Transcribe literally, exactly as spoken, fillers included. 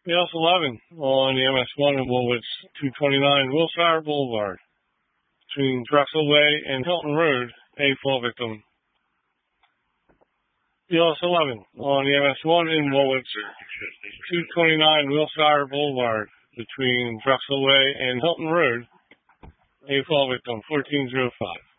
EOS eleven on the M S one in Woolwich, two twenty-nine Wilshire Boulevard, between Drexel Way and Hilton Road, a fall victim. EOS eleven on the M S one in Woolwich, two twenty-nine Wilshire Boulevard, between Drexel Way and Hilton Road, a fall victim, fourteen oh five.